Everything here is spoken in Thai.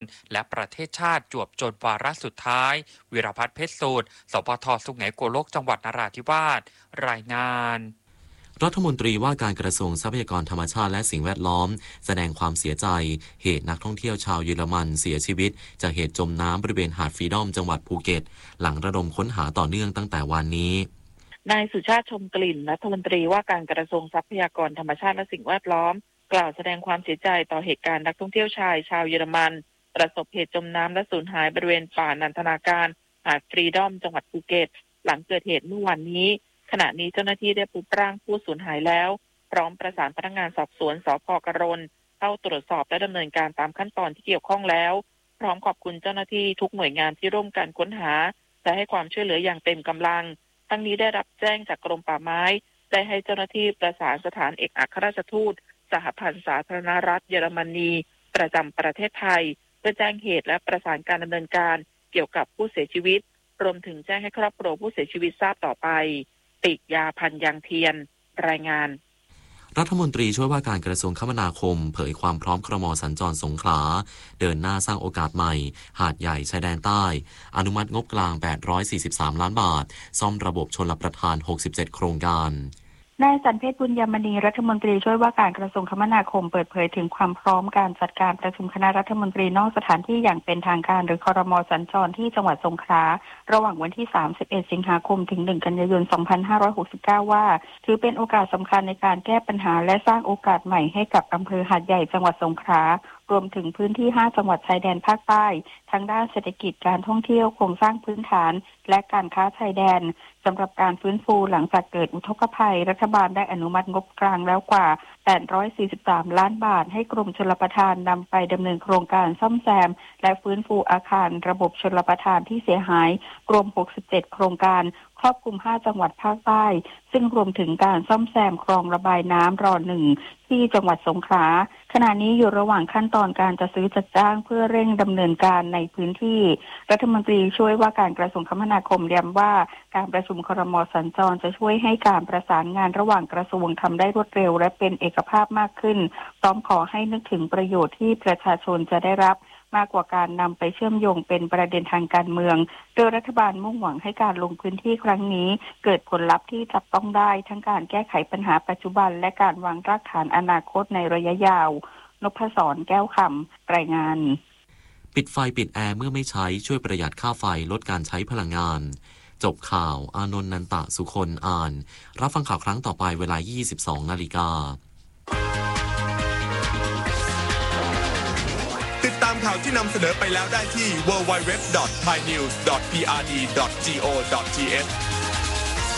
และประเทศชาติจวบจนวาระสุดท้ายวิรพัฒน์เพชรสูตรสปท.สุไหงโกลกจังหวัดนราธิวาสรายงานรัฐมนตรีว่าการกระทรวงทรัพยากรธรรมชาติและสิ่งแวดล้อมแสดงความเสียใจเหตุนักท่องเที่ยวชาวเยอรมันเสียชีวิตจากเหตุจมน้ำบริเวณหาดฟรีดอมจังหวัดภูเก็ตหลังระดมค้นหาต่อเนื่องตั้งแต่วันนี้นายสุชาติชมกลิ่นรัฐมนตรีว่าการกระทรวงทรัพยากรธรรมชาติและสิ่งแวดล้อมกล่าวแสดงความเสียใจต่อเหตุการณ์นักท่องเที่ยวชายชาวเยอรมันประสบเหตุจมน้ำและสูญหายบริเวณป่านันทนาการหาดฟรีดอมจังหวัดภูเก็ตหลังเกิดเหตุเมื่อวันนี้ขณะนี้เจ้าหน้าที่ได้พบร่างผู้สูญหายแล้วพร้อมประสานพนักงานสอบสวนสภ.กรณเข้าตรวจสอบและดำเนินการตามขั้นตอนที่เกี่ยวข้องแล้วพร้อมขอบคุณเจ้าหน้าที่ทุกหน่วยงานที่ร่วมกันค้นหาและให้ความช่วยเหลืออย่างเต็มกำลังทั้งนี้ได้รับแจ้งจากกรมป่าไม้ได้ให้เจ้าหน้าที่ประสานสถานเอกอัครราชทูตสหพันธ์สาธารณรัฐเยอรมนีประจำประเทศไทยเพื่อแจ้งเหตุและประสานการดำเนินการเกี่ยวกับผู้เสียชีวิตรวมถึงแจ้งให้ครอบครัวผู้เสียชีวิตทราบต่อไปติกยาพันยังเทียนรายงานรัฐมนตรีช่วยว่าการกระทรวงคมนาคมเผยความพร้อมครม.สัญจรสงขลาเดินหน้าสร้างโอกาสใหม่หาดใหญ่ชายแดนใต้อนุมัติงบกลาง843ล้านบาทซ่อมระบบชลประทาน67โครงการนายสันเพชรบุญยมณีรัฐมนตรีช่วยว่าการกระทรวงคมนาคมเปิดเผยถึงความพร้อมการจัดการประชุมคณะรัฐมนตรีนอกสถานที่อย่างเป็นทางการหรือครม.สัญจรที่จังหวัดสงขลาระหว่างวันที่31สิงหาคมถึง1กันยายน2569ว่าถือเป็นโอกาสสำคัญในการแก้ปัญหาและสร้างโอกาสใหม่ให้กับอำเภอหาดใหญ่จังหวัดสงขลารวมถึงพื้นที่5จังหวัดชายแดนภาคใต้ทั้งด้านเศรษฐกิจการท่องเที่ยวโครงสร้างพื้นฐานและการค้าชายแดนสำหรับการฟื้นฟูหลังจากเกิดอุทกภัยรัฐบาลได้อนุมัติงบกลางแล้วกว่า843ล้านบาทให้กรมชลประทานนำไปดำเนินโครงการซ่อมแซมและฟื้นฟูอาคารระบบชลประทานที่เสียหายรวม67โครงการครอบคลุม5จังหวัดภาคใต้ซึ่งรวมถึงการซ่อมแซมคลองระบายน้ำร.1ที่จังหวัดสงขลาขณะนี้อยู่ระหว่างขั้นตอนการจัดซื้อจัดจ้างเพื่อเร่งดำเนินการในพื้นที่รัฐมนตรีช่วยว่าการกระทรวงคมนาคมย้ำว่าการประชุมครม.สัญจรจะช่วยให้การประสานงานระหว่างกระทรวงทำได้รวดเร็วและเป็นเอกภาพมากขึ้นพร้อมขอให้นึกถึงประโยชน์ที่ประชาชนจะได้รับมากกว่าการนำไปเชื่อมโยงเป็นประเด็นทางการเมืองโดยรัฐบาลมุ่งหวังให้การลงพื้นที่ครั้งนี้เกิดผลลัพธ์ที่จับต้องได้ทั้งการแก้ไขปัญหาปัจจุบันและการวางรากฐานอนาคตในระยะยาวนพศรแก้วคำรายงานปิดไฟปิดแอร์เมื่อไม่ใช้ช่วยประหยัดค่าไฟลดการใช้พลังงานจบข่าวอานนท์นันตะสุคนอ่านรับฟังข่าวครั้งต่อไปเวลา 22:00 น. ติดตามข่าวที่นำเสนอไปแล้วได้ที่ www.thainews.prd.go.th